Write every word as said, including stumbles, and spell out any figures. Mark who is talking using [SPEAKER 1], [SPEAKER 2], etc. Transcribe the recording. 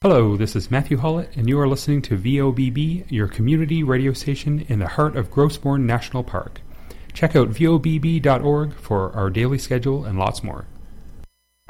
[SPEAKER 1] Hello, this is Matthew Hollett, and you are listening to V O B B, your community radio station in the heart of Grossmorn National Park. Check out V O B B dot org for our daily schedule and lots more.